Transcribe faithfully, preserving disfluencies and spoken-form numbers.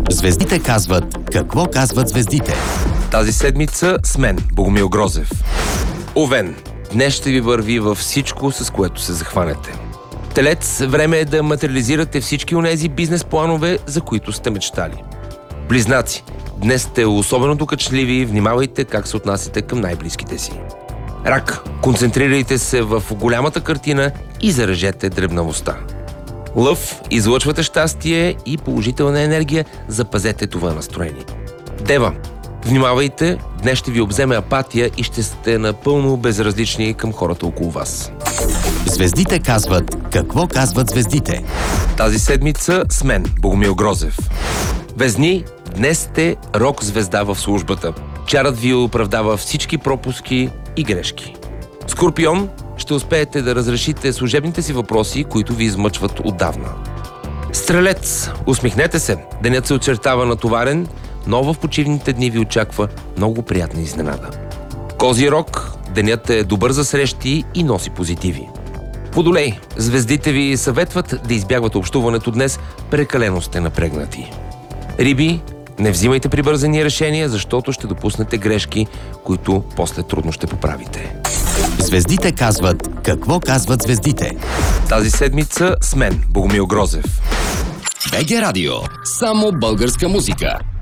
Звездите казват какво казват звездите. Тази седмица с мен, Богомил Грозев. Овен, днес ще ви върви във всичко, с което се захванете. Телец, време е да материализирате всички онези бизнес планове, за които сте мечтали. Близнаци, днес сте особено докачливи, внимавайте как се отнасяте към най-близките си. Рак, концентрирайте се в голямата картина и зарежете дребнавостта. Лъв, излъчвате щастие и положителна енергия, запазете това настроение. Дева, внимавайте, днес ще ви обземе апатия и ще сте напълно безразлични към хората около вас. Звездите казват какво казват звездите. Тази седмица с мен, Богомил Грозев. Везни, днес сте рок-звезда в службата. Чарът ви оправдава всички пропуски и грешки. Скорпион, ще успеете да разрешите служебните си въпроси, които ви измъчват отдавна. Стрелец, усмихнете се, денят се очертава натоварен, но в почивните дни ви очаква много приятна изненада. Козирог, денят е добър за срещи и носи позитиви. Водолей, звездите ви съветват да избягвате общуването днес, прекалено сте напрегнати. Риби, не взимайте прибързани решения, защото ще допуснете грешки, които после трудно ще поправите. Звездите казват какво казват звездите. Тази седмица с мен, Богомил Грозев. БГ Радио. Само българска музика.